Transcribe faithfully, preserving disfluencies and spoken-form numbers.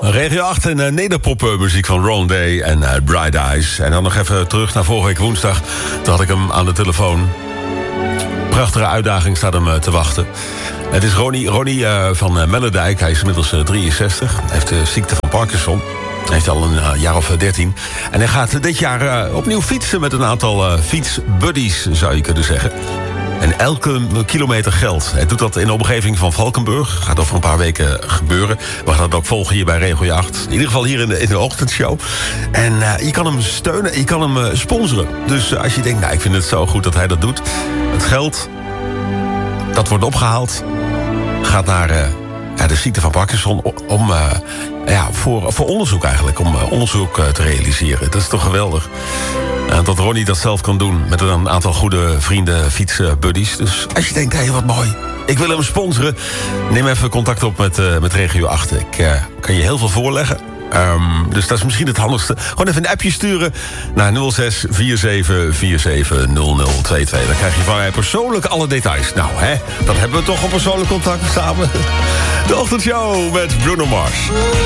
Regio acht en uh, nederpopmuziek van Ron Day en uh, Bright Eyes. En dan nog even terug naar vorige week woensdag. Toen had ik hem aan de telefoon. Prachtige uitdaging staat hem uh, te wachten. Het is Ronnie, Ronnie uh, van uh, Mellendijk. Hij is inmiddels uh, drieënzestig. Hij heeft de ziekte van Parkinson. Hij heeft al een uh, jaar of dertien. En hij gaat dit jaar uh, opnieuw fietsen met een aantal uh, fietsbuddies, zou je kunnen zeggen. En elke kilometer geldt. Hij doet dat in de omgeving van Valkenburg. Gaat over een paar weken gebeuren. We gaan dat ook volgen hier bij Regio acht. In ieder geval hier in de, in de ochtendshow. En uh, je kan hem steunen, je kan hem uh, sponsoren. Dus uh, als je denkt, nou, ik vind het zo goed dat hij dat doet. Het geld, dat wordt opgehaald, gaat naar uh, ja, de ziekte van Parkinson. Om, uh, ja, voor, voor onderzoek eigenlijk. Om uh, onderzoek uh, te realiseren. Dat is toch geweldig. En dat Ronnie dat zelf kan doen met een aantal goede vrienden, fietsbuddies. Dus als je denkt, hé, hey, wat mooi, ik wil hem sponsoren, neem even contact op met, uh, met Regio acht. Ik uh, kan je heel veel voorleggen. Um, dus dat is misschien het handigste. Gewoon even een appje sturen naar nul zes vier zeven vier zeven nul nul twee twee. Dan krijg je van mij persoonlijk alle details. Nou, hè, dan hebben we toch een persoonlijk contact samen. De ochtendshow met Bruno Mars.